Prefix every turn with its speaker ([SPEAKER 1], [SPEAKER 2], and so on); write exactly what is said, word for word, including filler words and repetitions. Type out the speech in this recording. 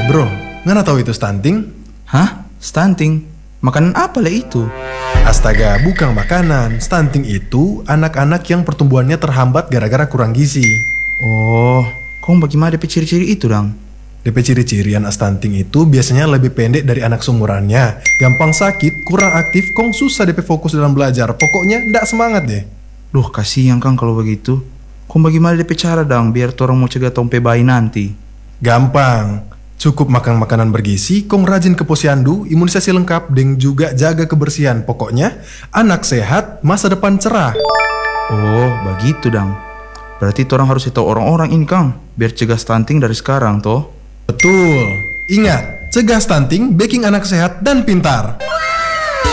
[SPEAKER 1] Bro, ngana tahu itu stunting?
[SPEAKER 2] Hah? Stunting? Makanan apa lah itu?
[SPEAKER 1] Astaga, bukan makanan. Stunting itu anak-anak yang pertumbuhannya terhambat gara-gara kurang gizi.
[SPEAKER 2] Oh, kong bagaimana D P ciri-ciri itu dang?
[SPEAKER 1] D P ciri-ciri anak stunting itu biasanya lebih pendek dari anak seumurannya, gampang sakit, kurang aktif, kong susah D P fokus dalam belajar. Pokoknya ndak semangat deh.
[SPEAKER 2] Duh, kasihan kang kalau begitu. Kong bagaimana D P cara dang biar orang mau cegah tompe bayi nanti?
[SPEAKER 1] Gampang. Cukup makan makanan bergizi, kong rajin ke posyandu, imunisasi lengkap, dan juga jaga kebersihan. Pokoknya, anak sehat, masa depan cerah.
[SPEAKER 2] Oh, begitu dang. Berarti orang harus tahu orang-orang ini kang, biar cegah stunting dari sekarang toh.
[SPEAKER 1] Betul. Ingat, cegah stunting, baking anak sehat dan pintar.